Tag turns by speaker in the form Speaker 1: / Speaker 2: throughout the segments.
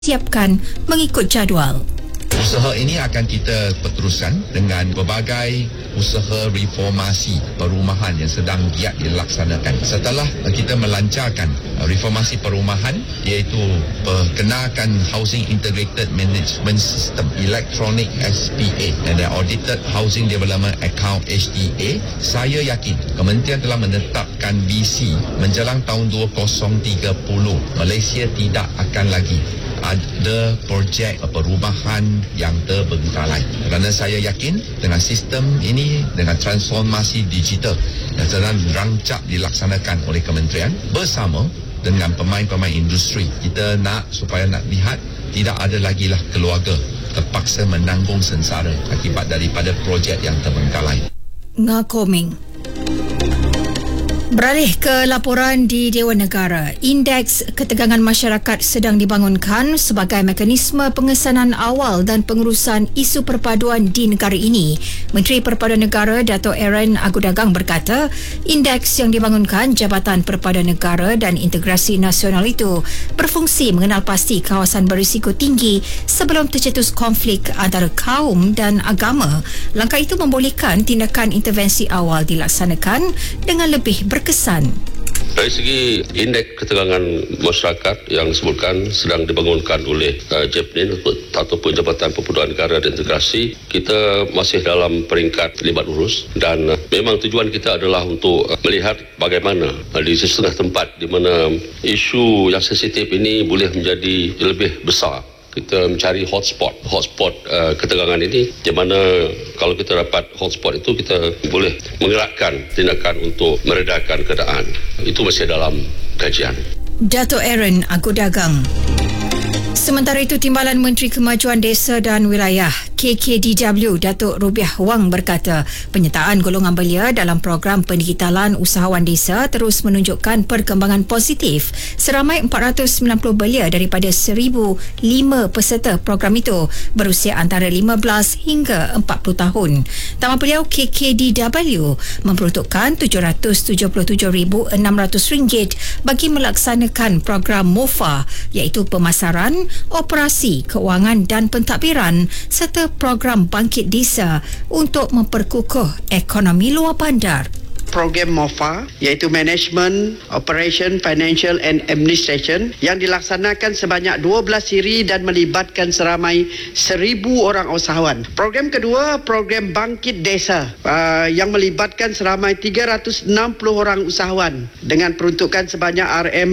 Speaker 1: siapkan mengikut jadual.
Speaker 2: Usaha ini akan kita teruskan dengan berbagai usaha reformasi perumahan yang sedang giat dilaksanakan. Setelah kita melancarkan reformasi perumahan iaitu perkenalkan Housing Integrated Management System Electronic SPA dan Audited Housing Development Account HDA, saya yakin Kementerian telah menetapkan visi menjelang tahun 2030 Malaysia tidak akan lagi ada projek perumahan yang terbengkalai. Kerana saya yakin dengan sistem ini, dengan transformasi digital yang sedang rancak dilaksanakan oleh kementerian bersama dengan pemain-pemain industri, kita nak supaya nak lihat tidak ada lagi lah keluarga terpaksa menanggung sengsara akibat daripada projek yang terbengkalai.
Speaker 1: Ngakoming. Beralih ke laporan di Dewan Negara, Indeks Ketegangan Masyarakat sedang dibangunkan sebagai mekanisme pengesanan awal dan pengurusan isu perpaduan di negara ini. Menteri Perpaduan Negara Dato' Aaron Agudagang berkata, indeks yang dibangunkan Jabatan Perpaduan Negara dan Integrasi Nasional itu berfungsi mengenal pasti kawasan berisiko tinggi sebelum tercetus konflik antara kaum dan agama. Langkah itu membolehkan tindakan intervensi awal dilaksanakan dengan lebih berkesan.
Speaker 3: Dari segi indeks ketegangan masyarakat yang disebutkan sedang dibangunkan oleh JPNIN ataupun Jabatan Perpaduan Negara dan Integrasi, kita masih dalam peringkat libat urus dan memang tujuan kita adalah untuk melihat bagaimana di setengah tempat di mana isu yang sensitif ini boleh menjadi lebih besar. Kita mencari hotspot ketegangan ini, di mana kalau kita dapat hotspot itu kita boleh menggerakkan tindakan untuk meredakan keadaan. Itu masih dalam kajian.
Speaker 1: Dato' Aaron Agudagang. Sementara itu, Timbalan Menteri Kemajuan Desa dan Wilayah KKDW Datuk Rubiah Wang berkata penyertaan golongan belia dalam program pendigitalan usahawan desa terus menunjukkan perkembangan positif. Seramai 490 belia daripada 1,005 peserta program itu berusia antara 15 hingga 40 tahun. Taman Beliau KKDW memperuntukkan RM777,600 bagi melaksanakan program MOFA iaitu pemasaran, operasi, keuangan dan pentadbiran serta program bangkit desa untuk memperkukuh ekonomi luar bandar.
Speaker 4: Program MOFA iaitu Management, Operation, Financial and Administration yang dilaksanakan sebanyak 12 siri dan melibatkan seramai 1,000 orang usahawan. Program kedua, program Bangkit Desa yang melibatkan seramai 360 orang usahawan dengan peruntukan sebanyak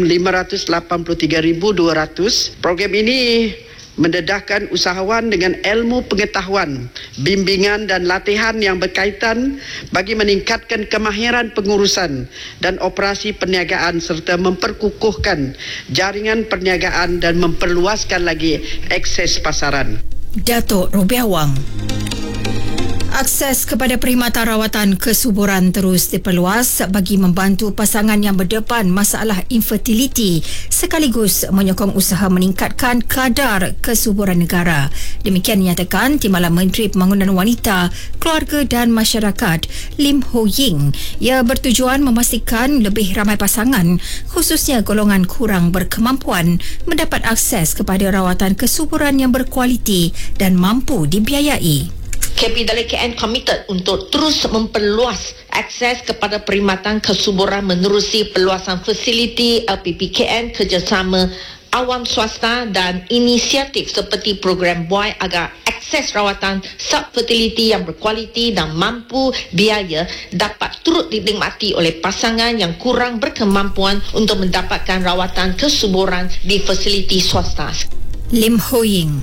Speaker 4: RM583,200. Program ini mendedahkan usahawan dengan ilmu pengetahuan, bimbingan dan latihan yang berkaitan bagi meningkatkan kemahiran pengurusan dan operasi perniagaan serta memperkukuhkan jaringan perniagaan dan memperluaskan lagi akses pasaran.
Speaker 1: Dato' Rubiah Wang. Akses kepada perkhidmatan rawatan kesuburan terus diperluas bagi membantu pasangan yang berdepan masalah infertiliti sekaligus menyokong usaha meningkatkan kadar kesuburan negara. Demikian dinyatakan Timbalan Menteri Pembangunan Wanita, Keluarga dan Masyarakat Lim Ho Ying. Ia bertujuan memastikan lebih ramai pasangan khususnya golongan kurang berkemampuan mendapat akses kepada rawatan kesuburan yang berkualiti dan mampu dibiayai.
Speaker 5: KPWKN komited untuk terus memperluas akses kepada perkhidmatan kesuburan menerusi perluasan fasiliti LPPKN kerjasama awam swasta dan inisiatif seperti program BOY agar akses rawatan subfertility yang berkualiti dan mampu biaya dapat turut dinikmati oleh pasangan yang kurang berkemampuan untuk mendapatkan rawatan kesuburan di fasiliti swasta.
Speaker 1: Lim Ho Ying.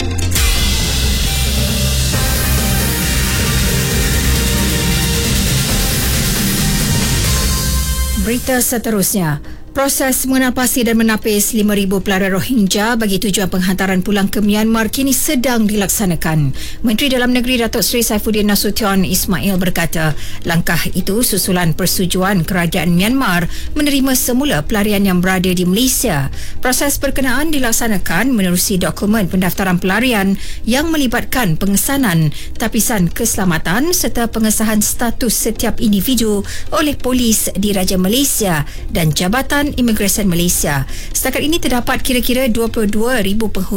Speaker 1: Berita seterusnya. Proses mengenal pasti dan menapis 5,000 pelajar Rohingya bagi tujuan penghantaran pulang ke Myanmar kini sedang dilaksanakan. Menteri Dalam Negeri Datuk Seri Saifuddin Nasution Ismail berkata, langkah itu susulan persetujuan kerajaan Myanmar menerima semula pelarian yang berada di Malaysia. Proses berkenaan dilaksanakan menerusi dokumen pendaftaran pelarian yang melibatkan pengesanan tapisan keselamatan serta pengesahan status setiap individu oleh polis diraja Malaysia dan Jabatan Imigresen Malaysia. Setakat ini terdapat kira-kira 22,000 penghulu